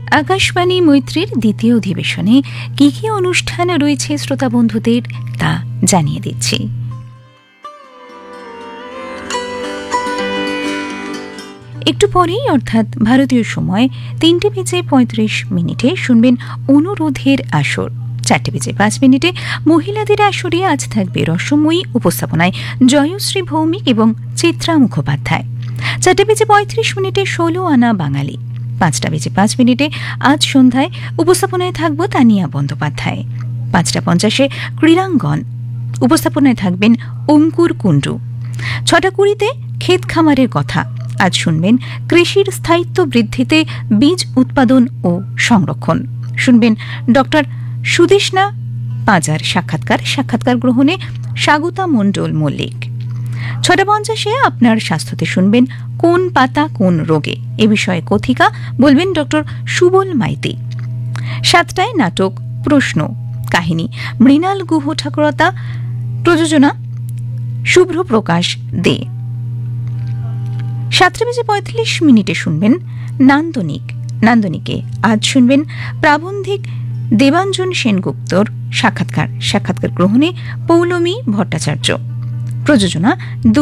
আকাশবাণী মৈত্রীর দ্বিতীয় অধিবেশনে কি কি অনুষ্ঠান রয়েছে শ্রোতা বন্ধুদের তা জানিয়ে দিচ্ছি। একটু পরেই অর্থাৎ ভারতীয় সময় 3:35 শুনবেন অনুরোধের আসর। 4:05 মহিলাদের আসরে আজ থাকবে রসময়ী, উপস্থাপনায় জয়শ্রী ভৌমিক এবং চিত্রা মুখোপাধ্যায়। 4:35 16 আনা বাঙালি। 5:05 আজ সন্ধ্যায় উপস্থাপনায় থাকব তানিয়া বন্দ্যোপাধ্যায়। 5:50 ক্রীড়াঙ্গন, উপস্থাপনায় থাকবেন অঙ্কুর কুণ্ডু। 6:20 ক্ষেত খামারের কথা। আজ শুনবেন কৃষির স্থায়িত্ব বৃদ্ধিতে বীজ উৎপাদন ও সংরক্ষণ। শুনবেন ডক্টর সুদেষ্ণা পাঁজার সাক্ষাৎকার গ্রহণে স্বাগতা মণ্ডল মল্লিক। 6:50 আপনার স্বাস্থ্যতে শুনবেন কোন পাতা কোন রোগে, এ বিষয়ে কথিকা বলবেন ডক্টর সুবল মাইতি। 7টায় নাটক প্রশ্ন, কাহিনী মৃণাল গুহ ঠাকুরতা, প্রযোজনা শুভ্র প্রকাশ দে। 7:45 শুনবেন নান্দনিকে। আজ শুনবেন প্রাবন্ধিক দেবাঞ্জন সেনগুপ্তর সাক্ষাৎকার গ্রহণে পৌলমী ভট্টাচার্য। প্রযোজনা